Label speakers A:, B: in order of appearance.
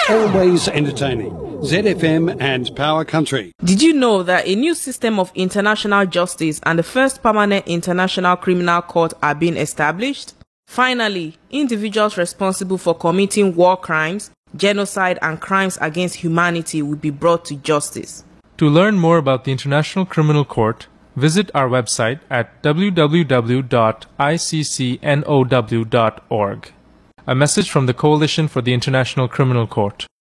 A: Always entertaining. ZFM and Power Country.
B: Did you know that a new system of international justice and the first permanent international criminal court are being established? Finally, individuals responsible for committing war crimes, genocide and crimes against humanity will be brought to justice.
C: To learn more about the International Criminal Court, visit our website at www.iccnow.org. A message from the Coalition for the International Criminal Court.